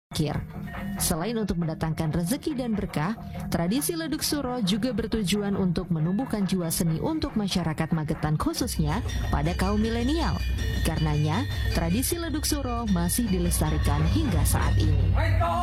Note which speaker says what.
Speaker 1: Selain untuk mendatangkan rezeki dan berkah, tradisi Leduk Suro juga bertujuan untuk menumbuhkan jiwa seni untuk masyarakat Magetan khususnya pada kaum milenial. Karenanya, tradisi Leduk Suro masih dilestarikan hingga saat ini.